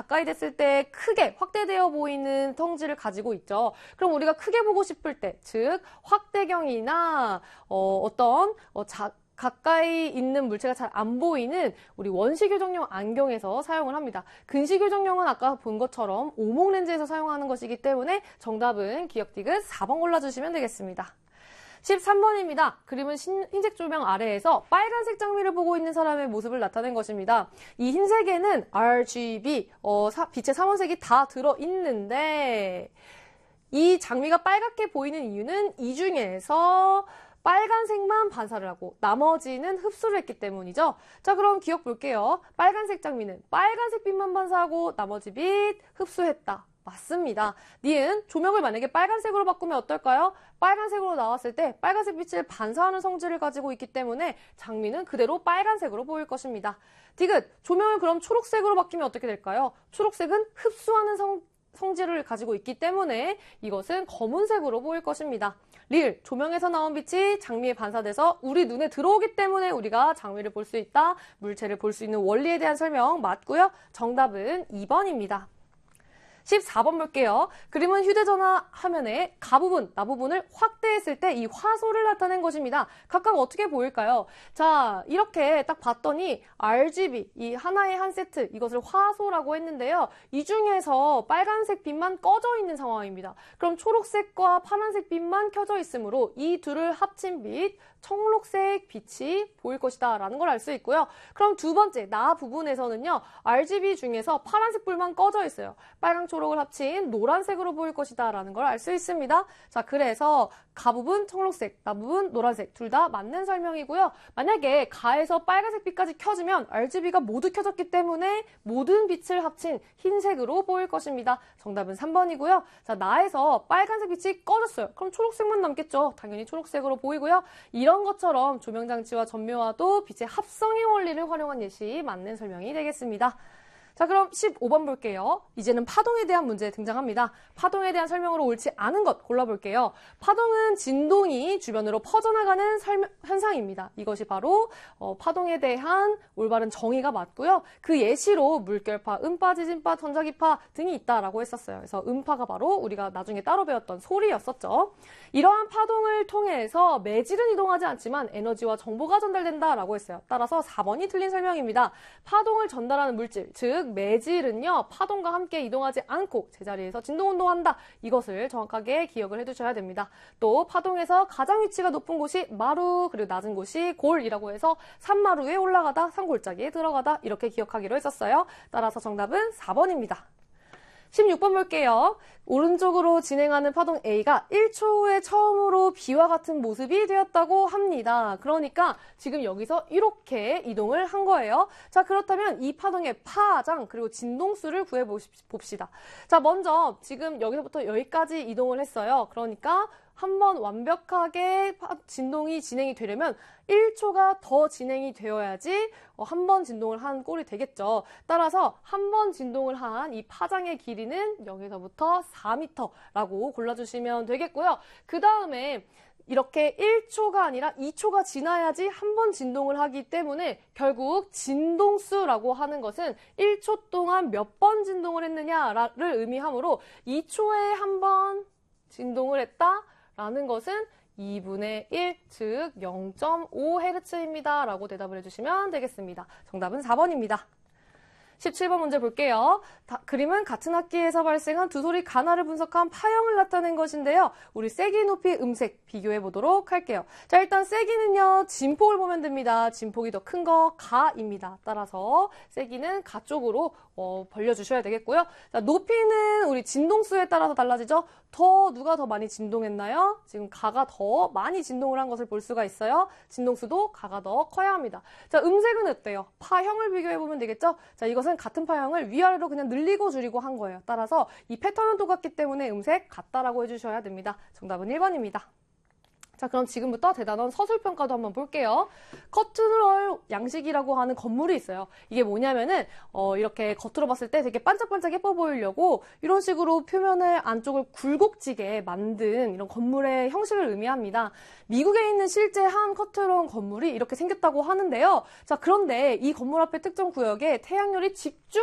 가까이 됐을 때 크게 확대되어 보이는 성질을 가지고 있죠. 그럼 우리가 크게 보고 싶을 때, 즉 확대경이나 가까이 있는 물체가 잘 안 보이는 우리 원시교정용 안경에서 사용을 합니다. 근시교정용은 아까 본 것처럼 오목렌즈에서 사용하는 것이기 때문에 정답은 기억디귿 4번 골라주시면 되겠습니다. 13번입니다. 그림은 흰색 조명 아래에서 빨간색 장미를 보고 있는 사람의 모습을 나타낸 것입니다. 이 흰색에는 RGB, 빛의 삼원색이 다 들어있는데 이 장미가 빨갛게 보이는 이유는 이 중에서 빨간색만 반사를 하고 나머지는 흡수를 했기 때문이죠. 자, 그럼 기억 볼게요. 빨간색 장미는 빨간색 빛만 반사하고 나머지 빛 흡수했다. 맞습니다. 니은 조명을 만약에 빨간색으로 바꾸면 어떨까요? 빨간색으로 나왔을 때 빨간색 빛을 반사하는 성질을 가지고 있기 때문에 장미는 그대로 빨간색으로 보일 것입니다. 디귿 조명을 그럼 초록색으로 바뀌면 어떻게 될까요? 초록색은 흡수하는 성질을 가지고 있기 때문에 이것은 검은색으로 보일 것입니다. 리을 조명에서 나온 빛이 장미에 반사돼서 우리 눈에 들어오기 때문에 우리가 장미를 볼 수 있다. 물체를 볼 수 있는 원리에 대한 설명 맞고요. 정답은 2번입니다. 14번 볼게요. 그림은 휴대전화 화면에 가 부분, 나 부분을 확대했을 때 이 화소를 나타낸 것입니다. 각각 어떻게 보일까요? 자, 이렇게 딱 봤더니 RGB, 이 하나의 한 세트, 이것을 화소라고 했는데요. 이 중에서 빨간색 빛만 꺼져 있는 상황입니다. 그럼 초록색과 파란색 빛만 켜져 있으므로 이 둘을 합친 빛, 청록색 빛이 보일 것이다 라는 걸 알 수 있고요. 그럼 두 번째, 나 부분에서는요. RGB 중에서 파란색 불만 꺼져 있어요. 빨강, 초록을 합친 노란색으로 보일 것이다 라는 걸 알 수 있습니다. 자, 그래서 가 부분 청록색, 나 부분 노란색 둘 다 맞는 설명이고요. 만약에 가에서 빨간색 빛까지 켜지면 RGB가 모두 켜졌기 때문에 모든 빛을 합친 흰색으로 보일 것입니다. 정답은 3번이고요. 자, 나에서 빨간색 빛이 꺼졌어요. 그럼 초록색만 남겠죠. 당연히 초록색으로 보이고요. 이런 것처럼 조명장치와 전묘와도 빛의 합성의 원리를 활용한 예시 맞는 설명이 되겠습니다. 자, 그럼 15번 볼게요. 이제는 파동에 대한 문제 등장합니다. 파동에 대한 설명으로 옳지 않은 것 골라볼게요. 파동은 진동이 주변으로 퍼져나가는 현상입니다. 이것이 바로 파동에 대한 올바른 정의가 맞고요. 그 예시로 물결파, 음파, 지진파, 전자기파 등이 있다라고 했었어요. 그래서 음파가 바로 우리가 나중에 따로 배웠던 소리였었죠. 이러한 파동을 통해서 매질은 이동하지 않지만 에너지와 정보가 전달된다라고 했어요. 따라서 4번이 틀린 설명입니다. 파동을 전달하는 물질, 즉 매질은요, 파동과 함께 이동하지 않고 제자리에서 진동운동한다. 이것을 정확하게 기억을 해두셔야 됩니다. 또 파동에서 가장 위치가 높은 곳이 마루, 그리고 낮은 곳이 골이라고 해서 산마루에 올라가다, 산골짜기에 들어가다 이렇게 기억하기로 했었어요. 따라서 정답은 4번입니다. 16번 볼게요. 오른쪽으로 진행하는 파동 A가 1초 후에 처음으로 B와 같은 모습이 되었다고 합니다. 그러니까 지금 여기서 이렇게 이동을 한 거예요. 자, 그렇다면 이 파동의 파장 그리고 진동수를 구해봅시다. 자, 먼저 지금 여기서부터 여기까지 이동을 했어요. 그러니까 한번 완벽하게 진동이 진행이 되려면 1초가 더 진행이 되어야지 한 번 진동을 한 꼴이 되겠죠. 따라서 한 번 진동을 한 이 파장의 길이는 여기서부터 4m라고 골라주시면 되겠고요. 그 다음에 이렇게 1초가 아니라 2초가 지나야지 한 번 진동을 하기 때문에 결국 진동수라고 하는 것은 1초 동안 몇 번 진동을 했느냐를 의미하므로 2초에 한 번 진동을 했다 라는 것은 2분의 1, 즉 0.5Hz입니다. 라고 대답을 해주시면 되겠습니다. 정답은 4번입니다. 17번 문제 볼게요. 그림은 같은 악기에서 발생한 두 소리 가나를 분석한 파형을 나타낸 것인데요. 우리 세기, 높이, 음색 비교해 보도록 할게요. 자, 일단 세기는요. 진폭을 보면 됩니다. 진폭이 더 큰 거 가입니다. 따라서 세기는 가 쪽으로 벌려주셔야 되겠고요. 자, 높이는 우리 진동수에 따라서 달라지죠. 누가 더 많이 진동했나요? 지금 가가 더 많이 진동을 한 것을 볼 수가 있어요. 진동수도 가가 더 커야 합니다. 자, 음색은 어때요? 파형을 비교해보면 되겠죠? 자, 이것은 같은 파형을 위아래로 그냥 늘리고 줄이고 한 거예요. 따라서 이 패턴은 똑같기 때문에 음색 같다라고 해주셔야 됩니다. 정답은 1번입니다. 자, 그럼 지금부터 대단원 서술평가도 한번 볼게요. 커튼롤 양식이라고 하는 건물이 있어요. 이게 뭐냐면은 이렇게 겉으로 봤을 때 되게 반짝반짝 예뻐 보이려고 이런 식으로 표면을 안쪽을 굴곡지게 만든 이런 건물의 형식을 의미합니다. 미국에 있는 실제 한 커튼롤 건물이 이렇게 생겼다고 하는데요. 자, 그런데 이 건물 앞에 특정 구역에 태양열이 집중